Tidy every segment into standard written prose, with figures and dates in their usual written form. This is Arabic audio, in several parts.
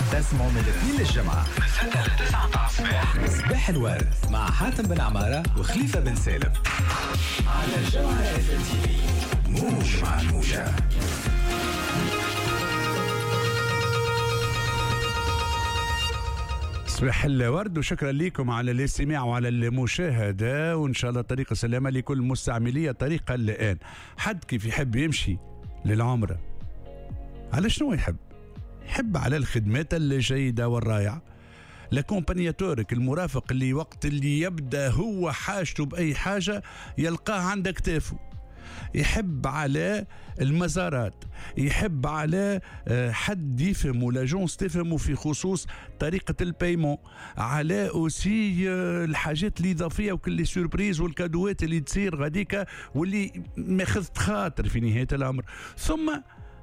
تسمعوا من الاثنين للجمعة من 6 ل 9 الصباح. صباح الورد مع حاتم بن عمارة وخليفة بن سالم على الجمعة اف ام تي في. موج مع الموجة. صباح الورد وشكرا لكم على الاستماع وعلى المشاهدة، وإن شاء الله طريق السلامة لكل مستعملية طريقة الآن. حد كيف يحب يمشي للعمرة على شنو يحب على الخدمات الجيدة والرائعة، لكومبانياتورك المرافق اللي وقت اللي يبدأ هو حاجته بأي حاجة يلقاه عند كتافه، يحب على المزارات، يحب على حد يفهمه لاجونس تفهمه في خصوص طريقة البايمون، على أوسي الحاجات الإضافية وكل سوربريز والكادوات اللي تصير غاديكا واللي ماخذت خاطر في نهاية الأمر. ثم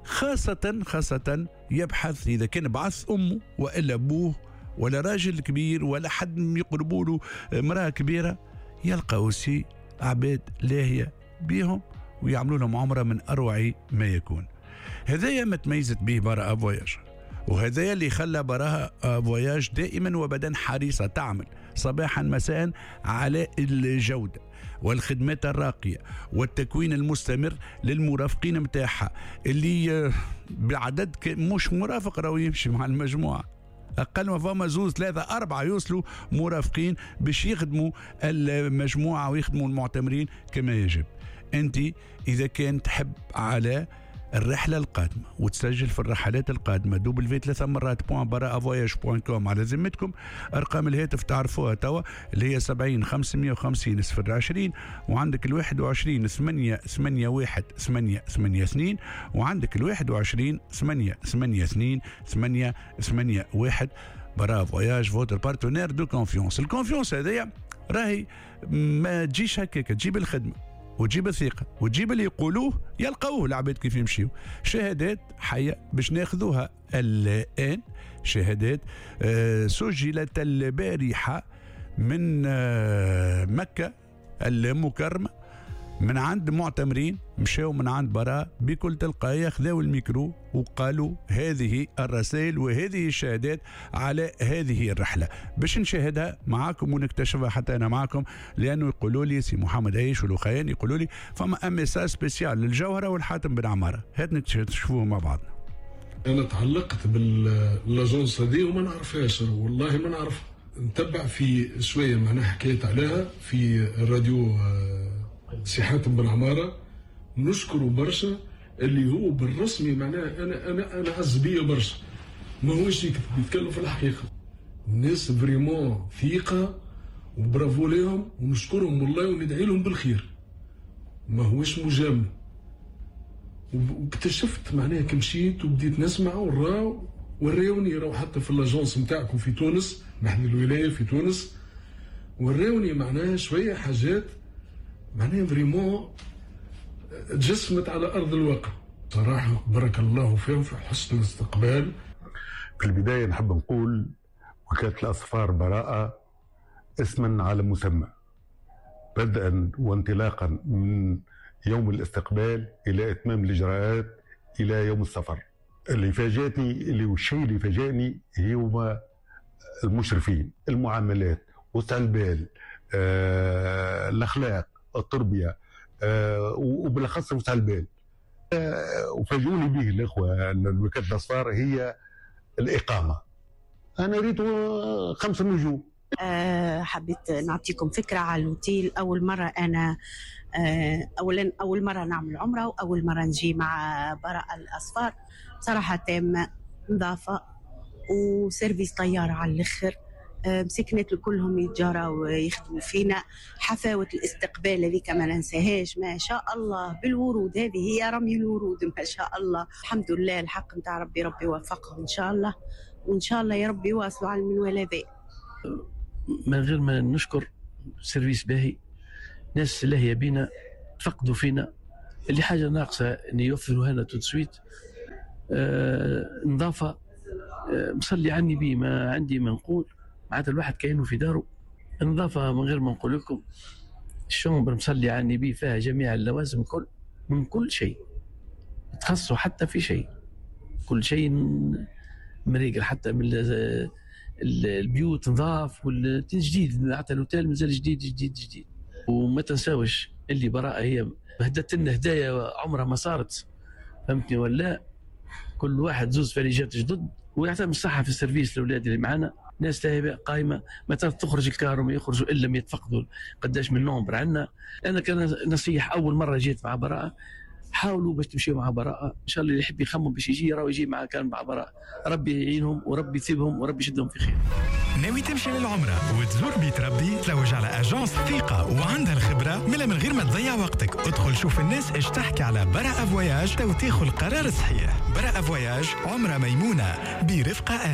خاصة يبحث إذا كان بعث أمه وإلا أبوه ولا راجل كبير ولا حد يقربوا له امرأة كبيرة، يلقى أوسي عباد لاهية بيهم ويعملوا لهم عمرة من أروع ما يكون. هذايا ما تميزت به براءة فواياج، وهذايا اللي خلى براءة فواياج دائما وبدا حريصة تعمل صباحا مساء على الجودة والخدمات الراقية والتكوين المستمر للمرافقين متاعها، اللي بعدد مش مرافق راهو يمشي مع المجموعة، أقل ما فما 2 3 4 يوصلوا مرافقين باش يخدموا المجموعة ويخدموا المعتمرين كما يجب. أنت إذا كان تحب على الرحلة القادمة وتسجل في الرحلات القادمة www.baraaavoyage.com على ذمتكم. أرقام الهاتف تعرفوها توا اللي هي 70 550 020، وعندك 21 8 81 8 82، وعندك 21 8 82 8 81. برا فواياج فوتر بارتنير دو كونفيونس. الكونفيونس هذايا راهي ما تجيش هكاك، تجيب الخدمة وتجيب الثقة وتجيب اللي يقولوه يلقوه العباد كيف يمشيو. شهادات حية باش ناخذوها الآن، شهادات سجلت البارحة من مكة المكرمة من عند معتمرين مشاو من عند براء بكل تلقائية، خذاو الميكرو وقالوا هذه الرسائل وهذه الشهادات على هذه الرحلة باش نشاهدها معاكم ونكتشفها حتى أنا معاكم، لأنه يقولوا لي سي محمد عيش والخيان يقولوا لي فما ميساج سبيسيال للجوهرة والحاتم بن عمارة. هات نكتشفوه مع بعضنا. أنا تعلقت باللاجونس هذه وما نعرفهاش، والله ما نعرف. نتبع في شوية معناها حكيت عليها في الراديو سي حاتم بن عمارة، نشكره برشا اللي هو بالرسمي معناها انا عز بيا برشا، ما هوش يتكلم في الحقيقه. الناس فريمون ثقه وبرافو لهم ونشكرهم والله وندعي لهم بالخير، ما هوش مجامله. واكتشفت معناها كي مشيت وبديت نسمع وراوني راهو حتى في الاجونس نتاعكم في تونس، محل الولايه في تونس، وراوني معناها شويه حاجات معناها فريمون تجسمت على أرض الواقع. صراحة بارك الله فيهم في حسن الاستقبال. في البداية نحب نقول وكالة الأسفار براءة اسما على مسمى، بدءا وانطلاقا من يوم الاستقبال إلى إتمام الإجراءات إلى يوم السفر. اللي فاجأتني والشيء اللي فاجأني هو المشرفين، المعاملات، وسع البال، الأخلاق، التربية، وبالاخص وسع البال. وفاجئوني به الاخوه وكاله الاسفار هي الاقامه. انا ريت 5 نجوم. حبيت نعطيكم فكره على الاوتيل. اول مره انا اول مره نعمل عمره واول مره نجي مع براء الاسفار. صراحه تامه، نظافه وسيرفيس طياره على الاخر. مسكنات كلهم يتجاروا ويخدموا فينا. حفاوة الاستقبال هذيك ما ننساهاش، ما شاء الله بالورود، هذه هي رمي الورود ما شاء الله. الحمد لله، الحق نتاع ربي يوفقهم ان شاء الله، وان شاء الله يا ربي يواصلوا على المنوال هذا. من غير ما نشكر سيرفيس باهي، ناس لاهيه بينا، فقدوا فينا اللي حاجه ناقصه ان يوفروا هنا تسويت. نظافه، مصلي عني بي، ما عندي ما نقول. معناتها الواحد كأنه في داره. نظافة من غير ما نقول لكم. الشومبر مصلي على النبي فيها جميع اللوازم من كل شيء، تخصوا حتى في شيء، كل شيء مريقل حتى من البيوت نظاف والجديد، معناتها الاوتيل مازال جديد. وما تنساوش اللي براءة هي هدت لنا هدايا عمرها ما صارت، فهمتني ولا؟ كل واحد زوز فريجات جدد، ويعطيهم الصحة في السيرفيس الاولاد اللي معنا، ناس تاهبه قايمه، ما تخرج الكارو ما يخرجوا الا لم يتفقدوا قداش من نومبر عندنا. انا كان نصيح اول مره جيت مع براءه، حاولوا باش تمشيوا مع براءه، ان شاء الله اللي يحب يخمم باش يجي راهو يجي مع كان مع براءه، ربي يعينهم وربي يثيبهم وربي يشدهم في خير. ناوي تمشي للعمرة وتزور بيت ربي؟ تلوج على اجانس ثقة وعندها الخبرة من غير ما تضيع وقتك. ادخل شوف الناس ايش تحكي على براءة فواياج تو تاخذ القرار الصحيح. براءة فواياج، عمرة ميمونة برفقة